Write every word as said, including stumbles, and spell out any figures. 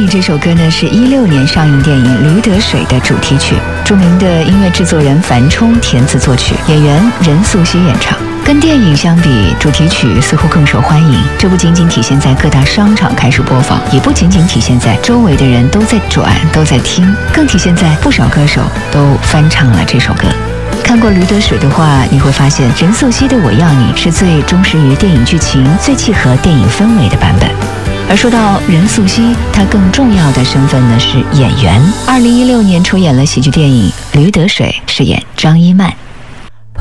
你这首歌呢，是一六年上映电影《驴得水》的主题曲，著名的音乐制作人樊冲填词作曲，演员任素汐演唱。跟电影相比，主题曲似乎更受欢迎。这不仅仅体现在各大商场开始播放，也不仅仅体现在周围的人都在转都在听，更体现在不少歌手都翻唱了这首歌。看过《驴得水》的话，你会发现任素汐的《我要你》是最忠实于电影剧情、最契合电影氛围的版本。而说到任素汐，她更重要的身份呢是演员。二零一六年出演了喜剧电影《驴得水》，饰演张一曼。